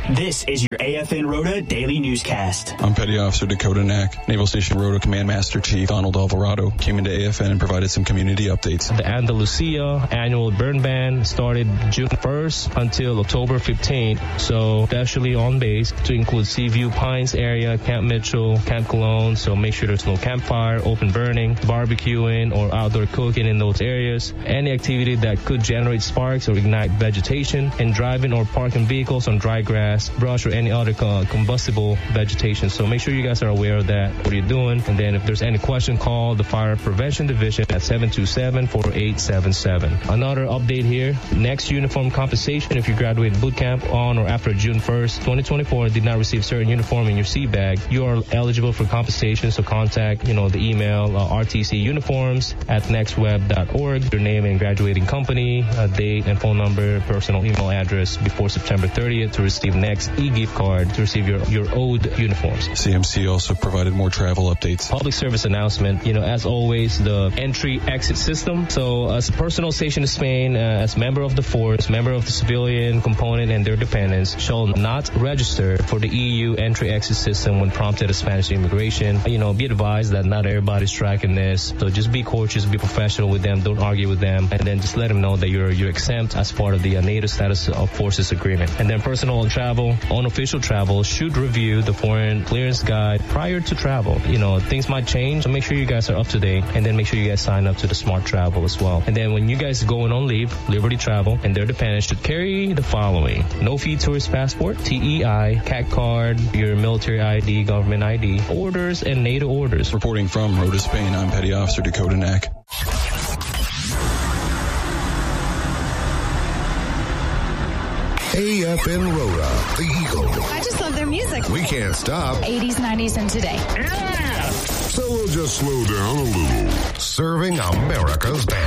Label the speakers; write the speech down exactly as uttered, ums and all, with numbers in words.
Speaker 1: This is your A F N Rota Daily Newscast.
Speaker 2: I'm Petty Officer Dakota Knack. Naval Station Rota Command Master Chief Donald Alvarado came into A F N and provided some community updates.
Speaker 3: The Andalusia annual burn ban started June first until October fifteenth. So especially on base to include Seaview Pines area, Camp Mitchell, Camp Cologne. So make sure there's no campfire, open burning, barbecuing, or outdoor cooking in those areas. Any activity that could generate sparks or ignite vegetation, and driving or parking vehicles on dry grass, brush, or any other uh, combustible vegetation. So make sure you guys are aware of that, what you're doing. And then if there's any question, call the Fire Prevention Division at seven two seven, four eight seven seven. Another update here, next uniform compensation if you graduated boot camp on or after June first, twenty twenty-four and did not receive certain uniform in your seat bag, you are eligible for compensation. So contact, you know, the email uh, R T C uniforms at nextweb dot org, your name and graduating company, uh, date and phone number, personal email address before September thirtieth to receive next e-gift card to receive your, your owed uniforms.
Speaker 2: C M C also provided more travel updates.
Speaker 3: Public service announcement, you know, as always, the entry-exit system. So as a personnel stationed in Spain, uh, as member of the force, member of the civilian component and their dependents, shall not register for the E U entry-exit system when prompted at Spanish immigration. You know, be advised that not everybody's tracking this. So just be cautious, be professional with them, don't argue with them, and then just let them know that you're you're exempt as part of the uh, NATO status of forces agreement. And then personal and travel, unofficial travel should review the foreign clearance guide prior to travel. You know, things might change, so make sure you guys are up to date, and then make sure you guys sign up to the Smart Travel as well. And then when you guys going on leave, Liberty Travel and their dependents should carry the following: no fee tourist passport, T E I, C A C card, your military I D, government I D, orders, and NATO orders.
Speaker 2: Reporting from Rota, Spain, I'm Petty Officer Dakota Knack.
Speaker 4: A F N Rota, the Eagle.
Speaker 5: I just love their music.
Speaker 4: We can't stop.
Speaker 5: eighties, nineties, and today.
Speaker 4: Yeah! So we'll just slow down a little. Serving America's band.